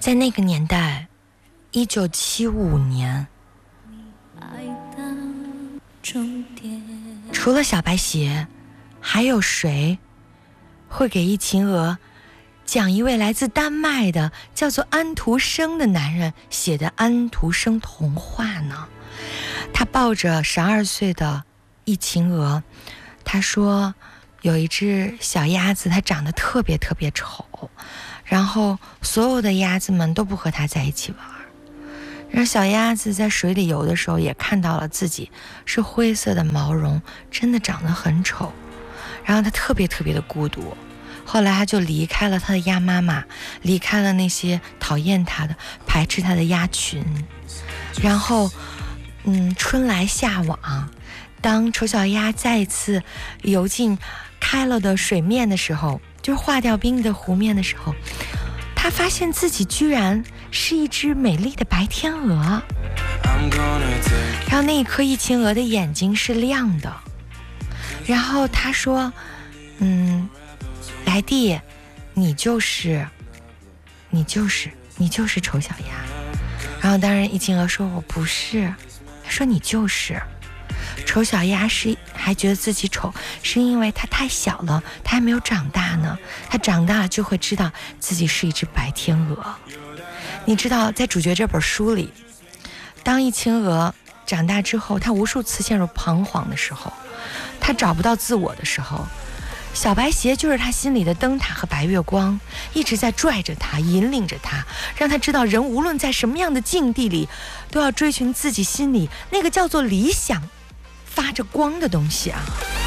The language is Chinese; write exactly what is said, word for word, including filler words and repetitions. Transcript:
在那个年代，一九七五年，除了小白鞋，还有谁会给一晴娥讲一位来自丹麦的叫做安徒生的男人写的安徒生童话呢？他抱着十二岁的一晴娥，他说有一只小鸭子，它长得特别特别丑，然后所有的鸭子们都不和它在一起玩。然后小鸭子在水里游的时候也看到了自己是灰色的毛绒，真的长得很丑，然后它特别特别的孤独。后来他就离开了他的鸭妈妈，离开了那些讨厌他的排斥他的鸭群。然后嗯，春来夏往，当丑小鸭再一次游进开了的水面的时候，就是化掉冰的湖面的时候，他发现自己居然是一只美丽的白天鹅。然后那一颗一晴鹅的眼睛是亮的，然后他说嗯，来弟，你就是你就是你就是丑小鸭。然后当然一晴鹅说我不是，他说你就是丑小鸭，是还觉得自己丑，是因为它太小了，它还没有长大呢，它长大了就会知道自己是一只白天鹅。你知道在主角这本书里，当一晴鹅长大之后，它无数次陷入彷徨的时候，它找不到自我的时候，小白鞋就是他心里的灯塔和白月光，一直在拽着他，引领着他，让他知道人无论在什么样的境地里，都要追寻自己心里那个叫做理想发着光的东西啊。